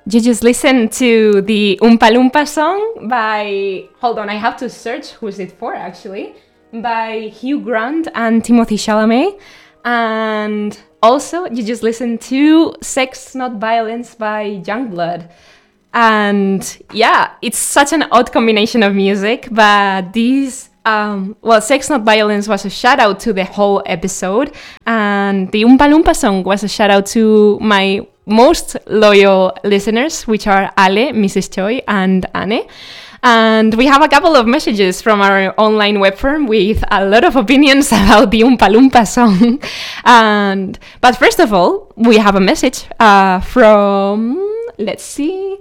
You just listened to the Oompa Loompa song by, hold on, I have to search who's it for actually, by Hugh Grant and Timothée Chalamet. And also, you just listened to Sex Not Violence by Youngblood. And yeah, it's such an odd combination of music, but these, Sex Not Violence was a shout out to the whole episode, and the Oompa Loompa song was a shout out to my most loyal listeners, which are Ale, Mrs. Choi, and Anne. And we have a couple of messages from our online web firm with a lot of opinions about the Oompa Loompa song. But first of all, we have a message from, let's see,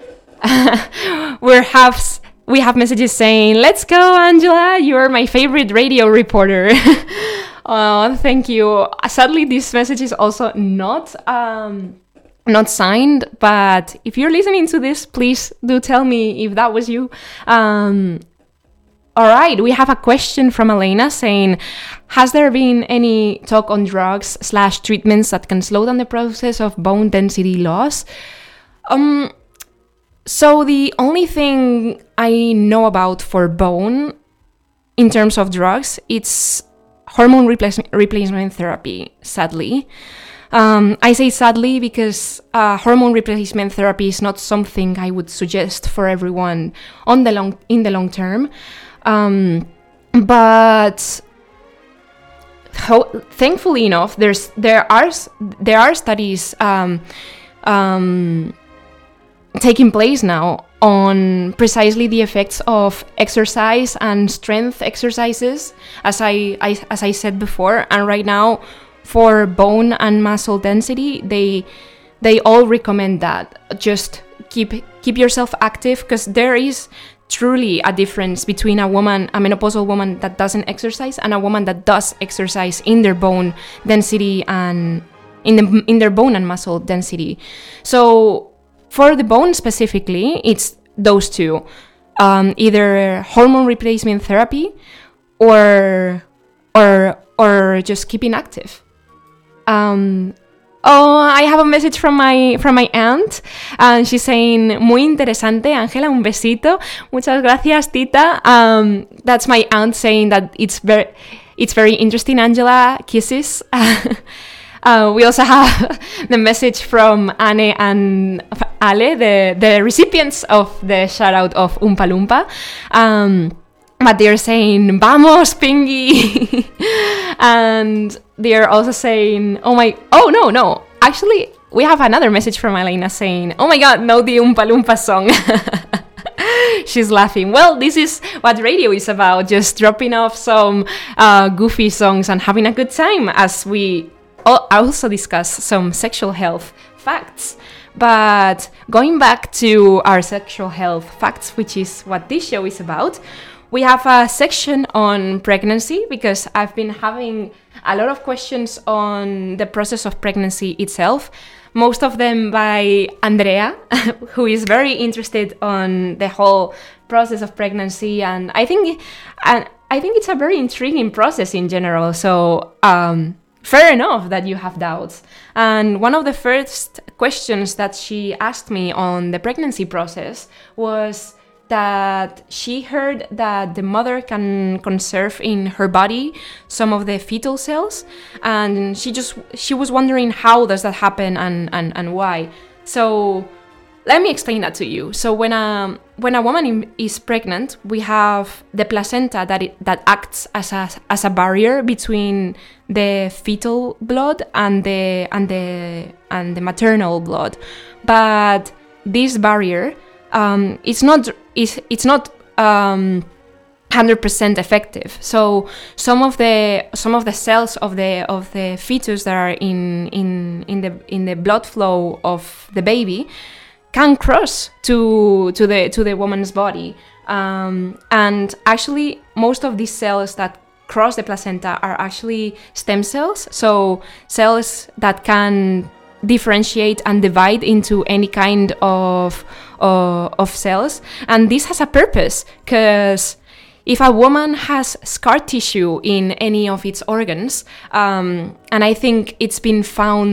we have messages saying, "Let's go, Angela, you're my favorite radio reporter." Oh, thank you. Sadly, this message is also not signed, but if you're listening to this, please do tell me if that was you. All right, we have a question from Elena saying, has there been any talk on drugs / treatments that can slow down the process of bone density loss? So the only thing I know about for bone in terms of drugs, it's hormone replacement therapy, sadly. I say sadly because hormone replacement therapy is not something I would suggest for everyone in the long term. But thankfully enough, there are studies taking place now on precisely the effects of exercise and strength exercises, as I said before. And right now, for bone and muscle density, they all recommend that. Just keep yourself active, because there is truly a difference between a menopausal woman that doesn't exercise and a woman that does exercise in their bone density and in their bone and muscle density. So for the bone specifically, it's those two, either hormone replacement therapy or just keeping active. I have a message from my aunt, and she's saying, muy interesante, Ángela, un besito. Muchas gracias, tita. That's my aunt saying that it's very interesting, Angela. Kisses. We also have the message from Anne and Ale, the recipients of the shout out of Oompa Loompa. But they're saying, vamos, Pingy. And they're also saying, no. Actually, we have another message from Elena saying, oh my God, no, the Oompa Loompa song. She's laughing. Well, this is what radio is about, just dropping off some goofy songs and having a good time, as we also discuss some sexual health facts. But going back to our sexual health facts, which is what this show is about, we have a section on pregnancy, because I've been having a lot of questions on the process of pregnancy itself, most of them by Andrea, who is very interested on the whole process of pregnancy, and I think it's a very intriguing process in general. So fair enough that you have doubts. And one of the first questions that she asked me on the pregnancy process was that she heard that the mother can conserve in her body some of the fetal cells, and she was wondering how does that happen and why. So let me explain that to you. So when a woman is pregnant, we have the placenta that acts as a barrier between the fetal blood and the maternal blood. But this barrier, it's not 100% effective. So some of the cells of the fetus that are in the blood flow of the baby can cross to the woman's body, and actually most of these cells that cross the placenta are actually stem cells, so cells that can differentiate and divide into any kind of cells. And this has a purpose, because if a woman has scar tissue in any of its organs, and I think it's been found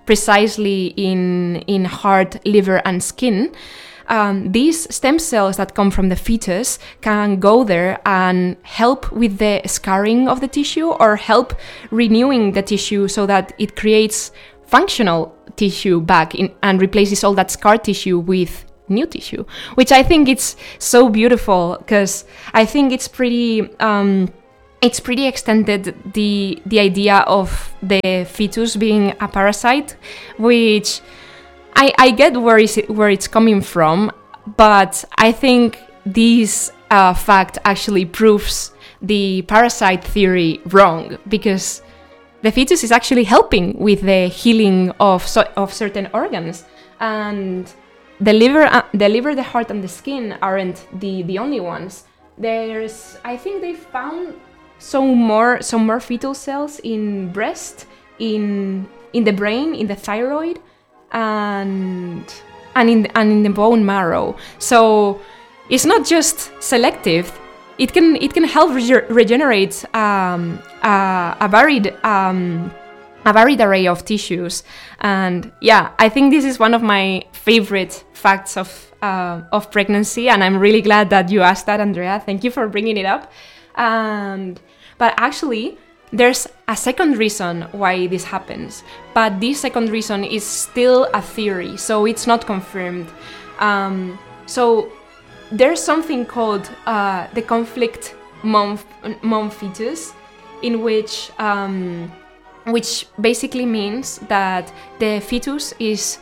precisely in heart, liver, and skin, these stem cells that come from the fetus can go there and help with the scarring of the tissue or help renewing the tissue so that it creates functional tissue back and replaces all that scar tissue with new tissue, which I think it's so beautiful because I think it's pretty extended, the idea of the fetus being a parasite, which I get where it's coming from, but I think this fact actually proves the parasite theory wrong, because the fetus is actually helping with the healing of certain organs, and the liver, the heart, and the skin aren't the only ones. I think they found some more fetal cells in breast, in the brain, in the thyroid, and in the bone marrow. So it's not just selective. It can help regenerate a varied array of tissues. And yeah, I think this is one of my favorite facts of pregnancy, and I'm really glad that you asked that, Andrea. Thank you for bringing it up. But actually, there's a second reason why this happens, but this second reason is still a theory, so it's not confirmed. So there's something called the conflict mom fetus, in which basically means that the fetus is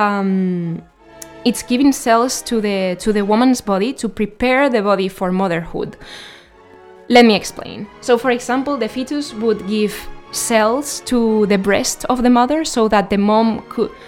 it's giving cells to the woman's body to prepare the body for motherhood. Let me explain. So, for example, the fetus would give cells to the breast of the mother so that the mom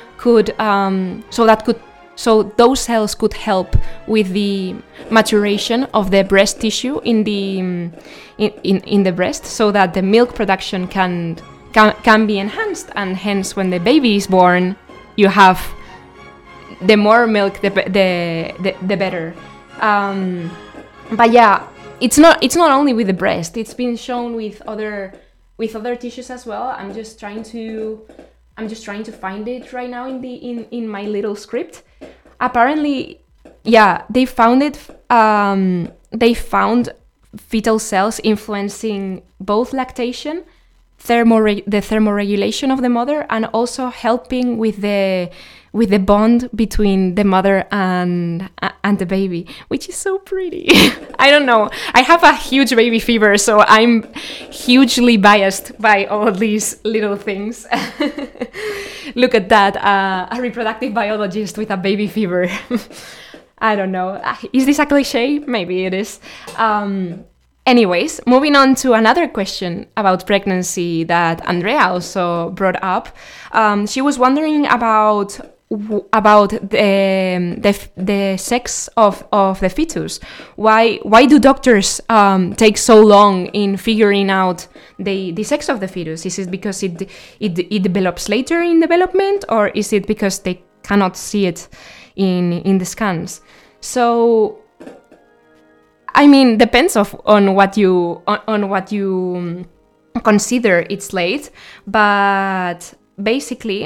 so those cells could help with the maturation of the breast tissue in the breast, so that the milk production can be enhanced, and hence when the baby is born, you have the more milk, the better. But yeah. It's not only with the breast. It's been shown with other tissues as well. I'm just trying to find it right now in my little script. Apparently, yeah, they found it. They found fetal cells influencing both lactation, the thermoregulation of the mother, and also helping with the bond between the mother and the baby, which is so pretty. I don't know. I have a huge baby fever, so I'm hugely biased by all these little things. Look at that, a reproductive biologist with a baby fever. I don't know. Is this a cliche? Maybe it is. Anyways, moving on to another question about pregnancy that Andrea also brought up. She was wondering about the sex of the fetus. Why do doctors take so long in figuring out the sex of the fetus? Is it because it develops later in development, or is it because they cannot see it in the scans? So, I mean, depends on what you consider it's late, but basically,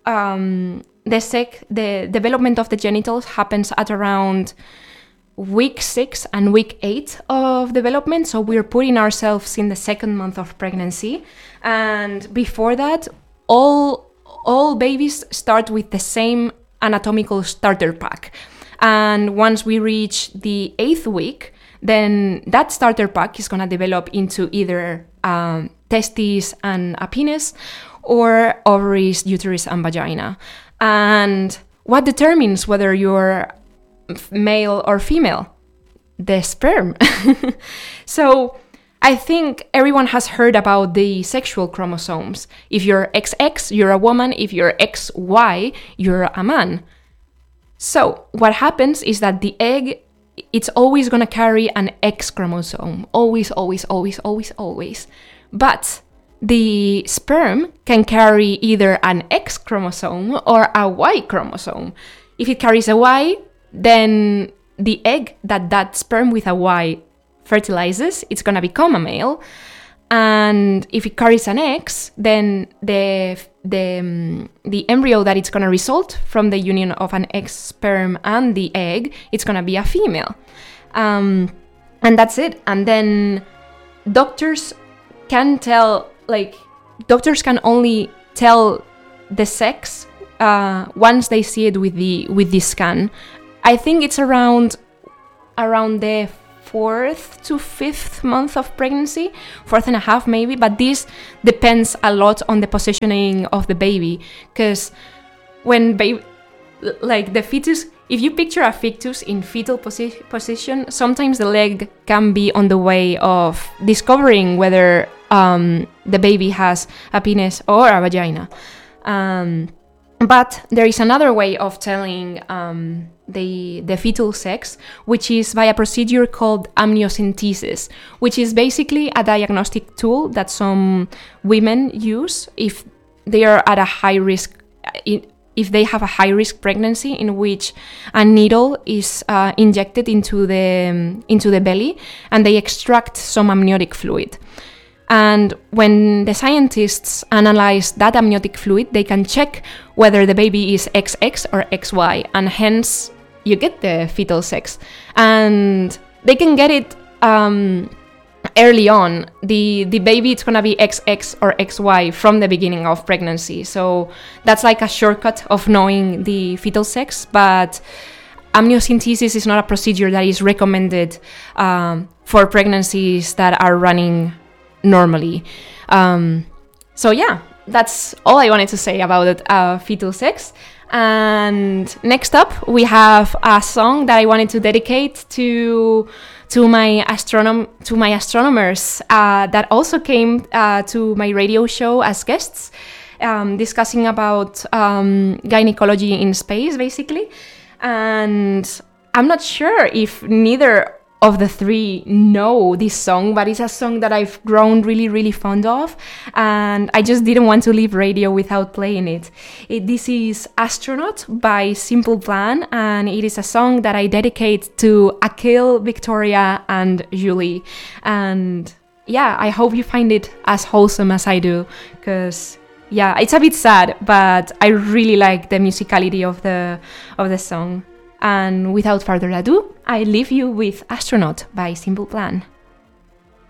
the development of the genitals happens at around week 6 and week 8 of development. So we're putting ourselves in the second month of pregnancy, and before that, all babies start with the same anatomical starter pack. And once we reach the 8th week, then that starter pack is going to develop into either testes and a penis, or ovaries, uterus, and vagina. And what determines whether you're male or female? The sperm. So I think everyone has heard about the sexual chromosomes. If you're XX, you're a woman. If you're XY, you're a man. So what happens is that the egg, it's always going to carry an X chromosome. Always, always, always, always, always. But the sperm can carry either an X chromosome or a Y chromosome. If it carries a Y, then the egg that sperm with a Y fertilizes, it's going to become a male. And if it carries an X, then the the embryo that it's gonna result from the union of an egg sperm and the egg, it's gonna be a female. And that's it. And then doctors can only tell the sex once they see it with the scan. I think it's around the 4th to 5th month of pregnancy, 4th and a half maybe, but this depends a lot on the positioning of the baby, because when the fetus, if you picture a fetus in fetal position, sometimes the leg can be on the way of discovering whether the baby has a penis or a vagina. But there is another way of telling the fetal sex, which is by a procedure called amniocentesis, which is basically a diagnostic tool that some women use if they are at a high risk, if they have a high-risk pregnancy in which a needle is injected into the belly and they extract some amniotic fluid. And when the scientists analyze that amniotic fluid, they can check whether the baby is XX or XY, and hence you get the fetal sex. And they can get it early on. The baby, it's gonna be XX or XY from the beginning of pregnancy. So that's like a shortcut of knowing the fetal sex, but amniocentesis is not a procedure that is recommended for pregnancies that are running normally. So yeah, that's all I wanted to say about fetal sex. And next up, we have a song that I wanted to dedicate to my astronomers that also came to my radio show as guests, discussing about gynecology in space, basically. And I'm not sure if neither of the three know this song, but it's a song that I've grown really, really fond of, and I just didn't want to leave radio without playing it. This is Astronaut by Simple Plan, and it is a song that I dedicate to Akhil, Victoria, and Julie. And yeah, I hope you find it as wholesome as I do, because yeah, it's a bit sad, but I really like the musicality of the song. And without further ado, I leave you with Astronaut by Simple Plan.